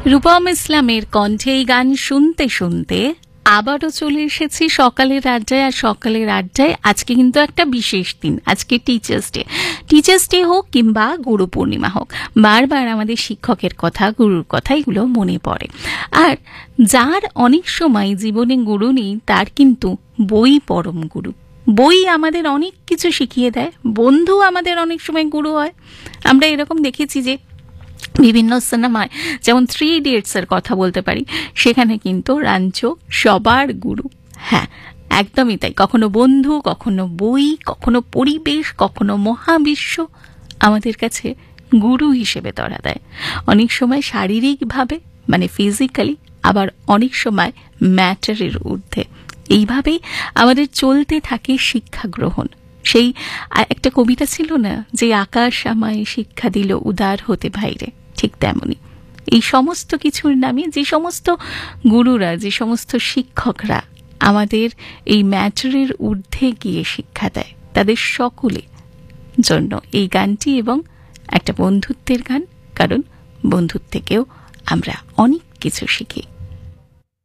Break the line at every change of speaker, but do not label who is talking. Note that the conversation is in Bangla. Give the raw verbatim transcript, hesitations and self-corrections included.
রূপম ইসলামের কণ্ঠে এই গান শুনতে শুনতে আবারও চলে এসেছি সকালের আড্ডায়। আর সকালের আড্ডায় আজকে কিন্তু একটা বিশেষ দিন, আজকে টিচার্স ডে। টিচার্স ডে হোক কিংবা গুরু পূর্ণিমা হোক, বারবার আমাদের শিক্ষকের কথা, গুরুর কথা এগুলো মনে পড়ে। আর যার অনেক সময় জীবনে গুরু নেই, তার কিন্তু বই পরম গুরু। বই আমাদের অনেক কিছু শিখিয়ে দেয়, বন্ধু আমাদের অনেক সময় গুরু হয়। আমরা এরকম দেখেছি যে বিভিন্ন সিনেমায়, যেমন থ্রি ইডিয়টসের কথা বলতে পারি, সেখানে কিন্তু রাঞ্চো সবার গুরু। হ্যাঁ, একদমই তাই। কখনো বন্ধু, কখনো বই, কখনো পরিবেশ, কখনো মহাবিশ্ব আমাদের কাছে গুরু হিসেবে ধরা দেয়। অনেক সময় শারীরিকভাবে, মানে ফিজিক্যালি, আবার অনেক সময় ম্যাটারের ঊর্ধ্বে। এইভাবেই আমাদের চলতে থাকে শিক্ষা গ্রহণ। সেই একটা কবিতা ছিল না, যে আকাশ আমায় শিক্ষা দিল উদার হতে বাইরে, ঠিক তেমনি এই সমস্ত কিছুর নামে যে সমস্ত গুরুরা, যে সমস্ত শিক্ষকরা আমাদের এই ম্যাটারের ঊর্ধ্বে গিয়ে শিক্ষা দেয়, তাদের সকলে জন্য এই গানটি এবং একটা বন্ধুত্বের গান, কারণ বন্ধুত্ব থেকেও আমরা অনেক কিছু শিখি।